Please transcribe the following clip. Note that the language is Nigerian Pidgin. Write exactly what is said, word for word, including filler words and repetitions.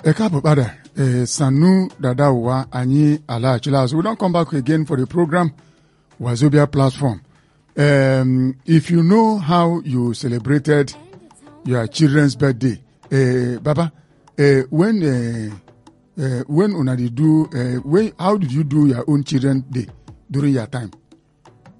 Ekapo Bada, Sanu Dadawa, Anyi Ala Chilas. We don't come back again for the program, Wazobia platform. Um, if you know how you celebrated your children's birthday, uh, Baba, uh, when uh, uh, when una did do, uh, when, how did you do your own children's day during your time?